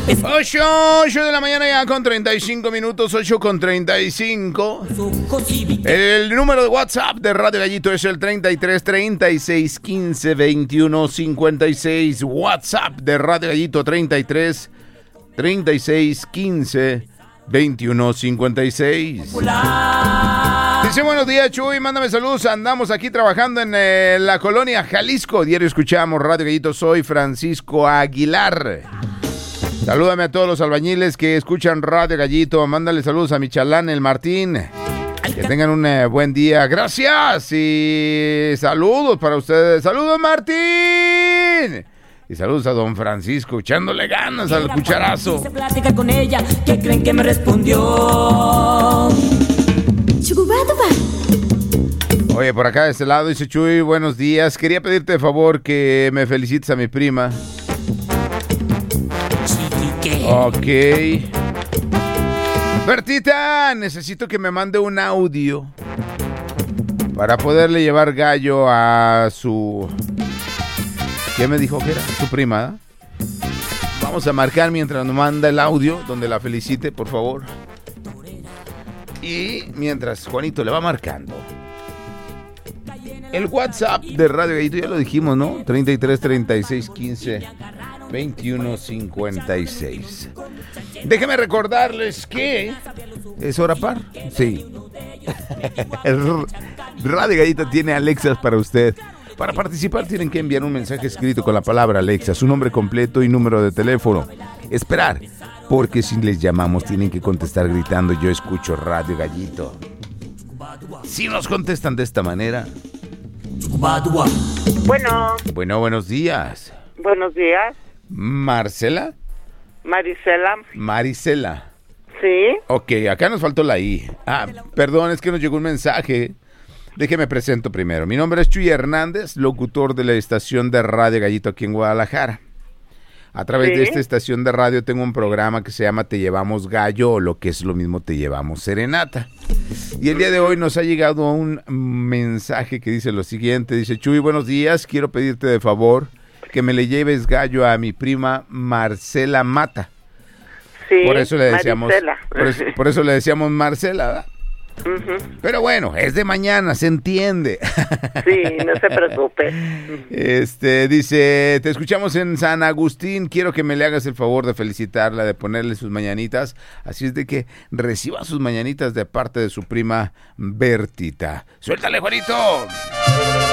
8 de la mañana ya con 35 minutos, 8:35. El número de WhatsApp de Radio Gallito es el 33 36 15 21 56. WhatsApp de Radio Gallito 33 36 15 21 56. Dice: buenos días, Chuy, mándame saludos. Andamos aquí trabajando en la colonia Jalisco. Diario escuchamos Radio Gallito. Soy Francisco Aguilar. Salúdame a todos los albañiles que escuchan Radio Gallito. Mándale saludos a mi chalán, el Martín. Que tengan un buen día. Gracias y saludos para ustedes. ¡Saludos, Martín! Y saludos a don Francisco, echándole ganas al cucharazo. Se platica con ella, ¿qué creen que me respondió? Oye, por acá de este lado dice: Chuy, buenos días. Quería pedirte de favor que me felicites a mi prima. Ok. Bertita, necesito que me mande un audio para poderle llevar gallo a su... ¿Qué me dijo que era? Su prima, ¿eh? Vamos a marcar mientras nos manda el audio donde la felicite, por favor. Y mientras Juanito le va marcando. El WhatsApp de Radio Gallito, ya lo dijimos, ¿no? 33 36 15 21 56. Déjenme recordarles que es hora par. Sí. Radio Gallito tiene Alexas para usted. Para participar tienen que enviar un mensaje escrito con la palabra Alexa, su nombre completo y número de teléfono. Esperar, porque si les llamamos tienen que contestar gritando: yo escucho Radio Gallito. Si nos contestan de esta manera... Bueno, buenos días. Buenos días. ¿Marcela? Marisela. Sí. Ok, acá nos faltó la I. Perdón, es que nos llegó un mensaje. Déjeme presento primero. Mi nombre es Chuy Hernández, locutor de la estación de Radio Gallito aquí en Guadalajara. A través de esta estación de radio tengo un programa que se llama Te Llevamos Gallo, o lo que es lo mismo, Te Llevamos Serenata. Y el día de hoy nos ha llegado un mensaje que dice lo siguiente. Dice: Chuy, buenos días, quiero pedirte de favor que me le lleves gallo a mi prima Marcela Mata. Sí, por eso le decíamos, Marisela. por eso le decíamos Marcela, ¿verdad? Uh-huh. Pero bueno, es de mañana, se entiende. Sí, no se preocupe. Dice: te escuchamos en San Agustín, quiero que me le hagas el favor de felicitarla, de ponerle sus mañanitas, así es de que reciba sus mañanitas de parte de su prima Bertita. ¡Suéltale, Juanito!